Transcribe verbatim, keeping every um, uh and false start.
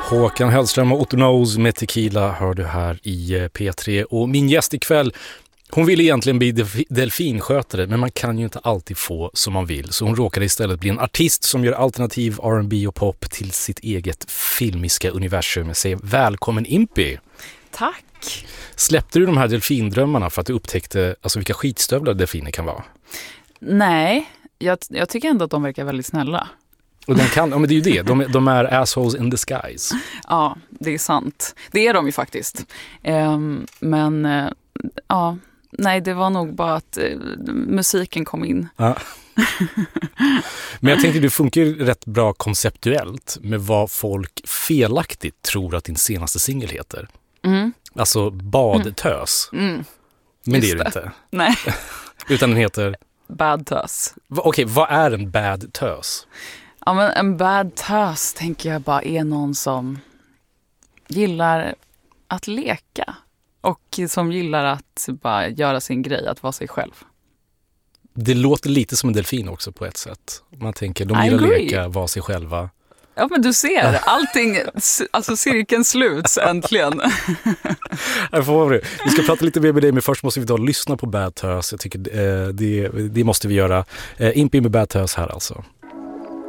Håkan Hellström och Otto Knows med Tequila hör du här i P tre. Och min gäst ikväll, hon ville egentligen bli delfinskötare, men man kan ju inte alltid få som man vill. Så hon råkade istället bli en artist som gör alternativ R and B och pop till sitt eget filmiska universum. Säg välkommen Impi! Tack! Släppte du de här delfindrömmarna för att du upptäckte alltså, vilka skitstövlar delfiner kan vara? Nej, jag, jag tycker ändå att de verkar väldigt snälla. Och de kan, ja men det är ju det, de, de är assholes in disguise. Ja, det är sant. Det är de ju faktiskt. Um, men uh, ja, nej det var nog bara att uh, musiken kom in. Ja. Men jag tänkte du funkar ju rätt bra konceptuellt med vad folk felaktigt tror att din senaste singel heter. Mm. Alltså badtös. Mm. Mm. Men det Just är det det. inte. Nej. Utan den heter... Bad tös. Va, okej, vad är en bad tös? Ja, men en bad tös tänker jag bara är någon som gillar att leka. Och som gillar att bara göra sin grej, att vara sig själv. Det låter lite som en delfin också på ett sätt. Man tänker, de I gillar agree. leka, vara sig själva. Ja, men du ser, allting, alltså cirkeln sluts äntligen. Jag får det. Vi ska prata lite mer med dig, men först måste vi då lyssna på Bad Tös. Jag tycker eh, det, det måste vi göra. Eh, Impi med Bad Tös här alltså.